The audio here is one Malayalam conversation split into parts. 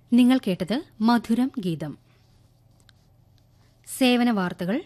നിങ്ങൾ കേട്ടത് മധുരം ഗീതം. സേവന വാർത്തകൾ.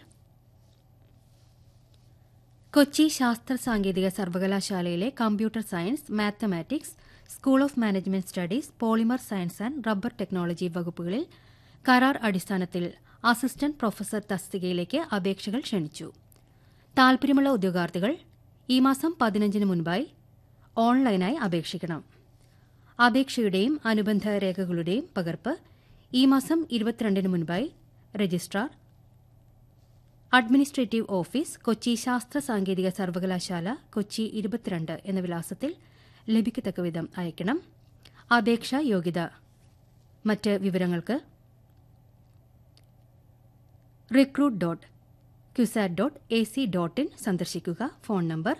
കൊച്ചി ശാസ്ത്ര സാങ്കേതിക സർവകലാശാലയിലെ computer science, mathematics, school of management studies, polymer science and rubber technology വകുപ്പുകളിൽ കരാർ അടിസ്ഥാനത്തിൽ അസിസ്റ്റന്റ് പ്രൊഫസർ തസ്തികയിലേക്ക് അപേക്ഷകൾ ക്ഷണിച്ചു. താൽപര്യമുള്ള ഉദ്യോഗാർത്ഥികൾ ഈ മാസം 15 മുൻപായി ഓൺലൈനായി അപേക്ഷിക്കണം. അപേക്ഷയുടെയും അനുബന്ധ രേഖകളുടെയും പകർപ്പ് ഈ മാസം 22 മുൻപായി രജിസ്ട്രാർ, അഡ്മിനിസ്ട്രേറ്റീവ് ഓഫീസ്, കൊച്ചി ശാസ്ത്ര സാങ്കേതിക സർവകലാശാല, കൊച്ചി 22 എന്ന വിലാസത്തിൽ ലഭിക്കത്തക്കവിധം അയക്കണം. അപേക്ഷാ യോഗ്യത മറ്റ് വിവരങ്ങൾക്ക് recruit.qsat.ac.in സന്ദർശിക്കുക. Phone number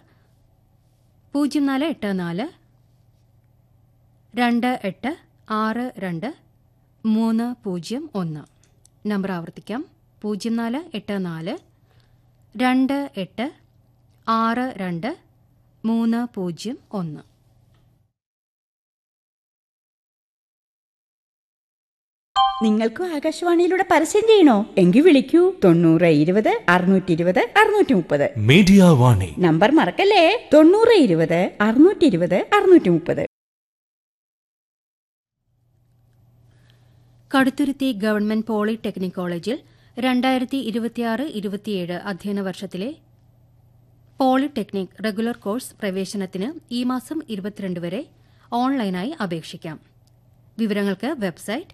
0484 2862 301. നമ്പർ ആവർത്തിക്കാം. 0484 2862 301. നിങ്ങൾക്കും ആകാശവാണിയിലൂടെ പരസ്യം ചെയ്യണോ? എങ്കിൽ വിളിക്കൂ 9020 620 630. മീഡിയ വാണി നമ്പർ മറക്കല്ലേ. 9020 620 630. കടുത്തുരുത്തി ഗവൺമെന്റ് പോളിടെക്നിക് കോളേജിൽ 2026-27 അധ്യയന വർഷത്തിലെ പോളിടെക്നിക് റെഗുലർ കോഴ്സ് പ്രവേശനത്തിന് ഈ മാസം 22 വരെ ഓൺലൈനായി അപേക്ഷിക്കാം. വിവരങ്ങൾക്ക് website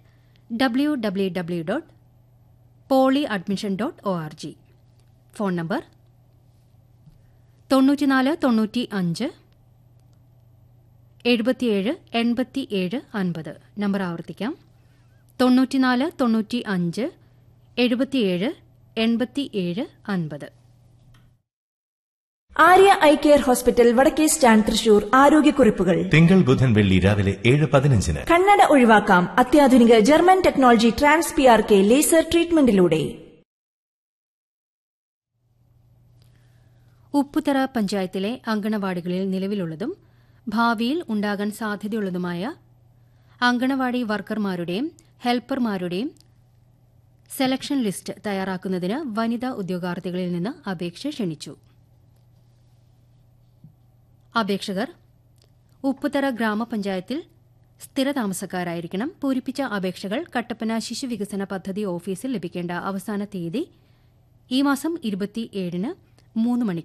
www.polyadmission.org. Phone number 9495 77 87 50. Number ആവർത്തിക്കാം. 9495 77 87 50. ആര്യ ഐ കെയർ ഹോസ്പിറ്റൽ, വടക്കേ സ്റ്റാൻഡ്, തൃശൂർ. ആരോഗ്യക്കുറിപ്പുകൾ തിങ്കൾ ബുധൻ വെള്ളി രാവിലെ 7:15. കണ്ണട ഒഴിവാക്കാം അത്യാധുനിക German technology trans PRK laser ട്രീറ്റ്മെന്റിലൂടെ. Upputhara പഞ്ചായത്തിലെ അങ്കണവാടികളിൽ നിലവിലുള്ളതും ഭാവിയിൽ ഉണ്ടാകാൻ സാധ്യതയുള്ളതുമായ അങ്കണവാടി വർക്കർമാരുടെയും ഹെൽപ്പർമാരുടെയും സെലക്ഷൻ ലിസ്റ്റ് തയ്യാറാക്കുന്നതിന് വനിതാ ഉദ്യോഗാർത്ഥികളിൽ നിന്ന് അപേക്ഷ ക്ഷണിച്ചു. അപേക്ഷകർ ഉപ്പുതറ ഗ്രാമപഞ്ചായത്തിൽ സ്ഥിരതാമസക്കാരായിരിക്കണം. പൂരിപ്പിച്ച അപേക്ഷകൾ കട്ടപ്പന ശിശുവികസന പദ്ധതി ഓഫീസിൽ ലഭിക്കേണ്ട അവസാന തീയതി ഈ മാസം 27-ന് 3 മണിക്ക്.